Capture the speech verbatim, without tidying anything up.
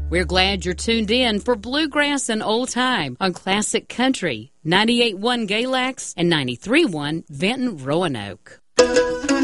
We're glad you're tuned in for Bluegrass and Old Time on Classic Country, ninety-eight point one Galax and ninety-three point one Vinton Roanoke.